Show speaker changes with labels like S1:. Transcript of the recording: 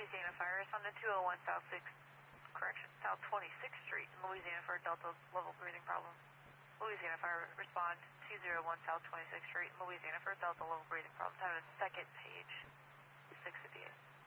S1: Louisiana Fire. Respond to 201 South 6th, correction, South 26th Street in Louisiana for a Delta level breathing problem. Louisiana Fire, respond 201 South 26th Street in Louisiana for a Delta level breathing problem. Time is second page, 658.